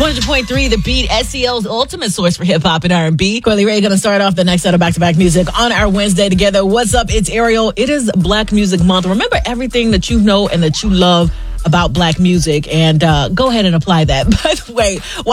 100.3 The Beat, SEL's ultimate source for hip-hop and R&B. Coily Ray going to start off the next set of back-to-back music on our Wednesday together. What's up? It's Ariel. It is Black Music Month. Remember everything that you know and that you love about Black music, and go ahead and apply that. By the way,